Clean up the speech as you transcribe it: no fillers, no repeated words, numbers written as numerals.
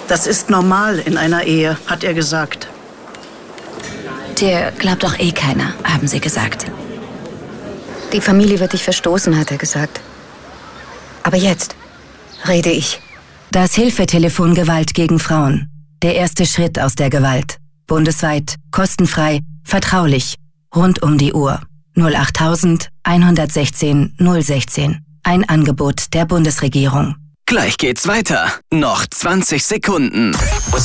Das ist normal in einer Ehe, hat er gesagt. Dir glaubt doch eh keiner, haben sie gesagt. Die Familie wird dich verstoßen, hat er gesagt. Aber jetzt rede ich. Das Hilfetelefon Gewalt gegen Frauen. Der erste Schritt aus der Gewalt. Bundesweit, kostenfrei, vertraulich, rund um die Uhr. 08000 116 016. Ein Angebot der Bundesregierung. Gleich geht's weiter. Noch 20 Sekunden.